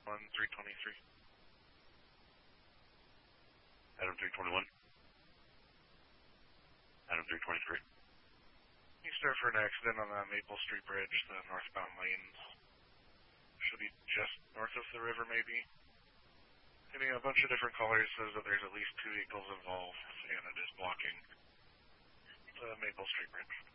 323. Adam 321. Adam 323. You start for an accident on the Maple Street Bridge, the northbound lanes. Should be just north of the river, maybe. Getting a bunch of different colors says that there's at least 2 vehicles involved, and it is blocking the Maple Street Bridge.